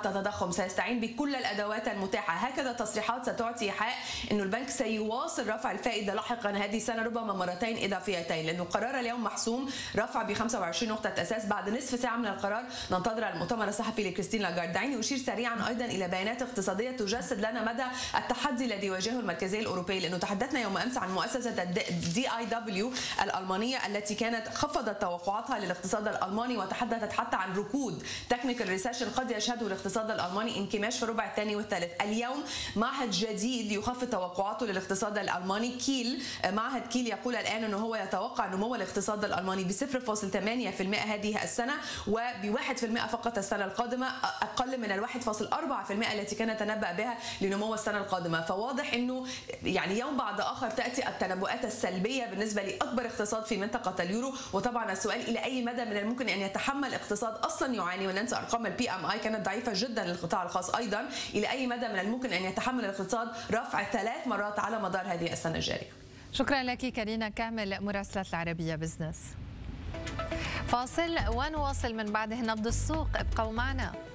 حتى تضخم، سيستعين بكل الأدوات المتاحة. هكذا تصريحات ستعطي إيحاء أنه البنك سيواصل رفع الفائدة لاحقا هذه السنة، ربما مرتين إضافيتين، لأنه قرار اليوم محسوم، رفع ب 25 نقطة أساس. بعد نصف ساعة من القرار ننتظر المؤتمر الصحفي لكريستين لاغارد. دعيني أشير سريعا أيضا إلى بيانات اقتصادية تجسد لنا مدى التحدي الذي يواجهه المركزية الأوروبية، لأنه تحدثنا يوم أمس عن مؤسسة DIW الألمانية التي كانت خفضت توقعاتها للاقتصاد الألماني، وتحدثت حتى عن ركود تكنيكال ريسيشن قد يشهده الاقتصاد الألماني، انكماش في الربع الثاني والثالث. اليوم معهد جديد يخفض توقعاته للاقتصاد الألماني، كيل، معهد كيل يقول الآن أنه هو يتوقع نمو الاقتصاد الألماني ب 0.8% هذه السنة، وب 1% فقط السنة القادمة، أقل من ال 1.4% التي كان تنبأ بها لنمو السنة القادمة. فواضح أنه يعني يوم بعد آخر تأتي التنبؤات السلبية بالنسبة لأكبر اقتصاد في منطقة اليورو. وطبعا السؤال إلى أي مدى من الممكن أن يتحمل اقتصاد أصلا يعاني، وننسى أرقام البي ام اي كانت ضعيفة جدا للقطاع الخاص أيضا، إلى أي مدى من الممكن أن يتحمل الاقتصاد رفع 3 مرات على مدار هذه السنة الجارية. شكرا لك كارينا كامل، مراسلة العربية بزنس. فاصل ونواصل من بعده نبض السوق، ابقوا معنا.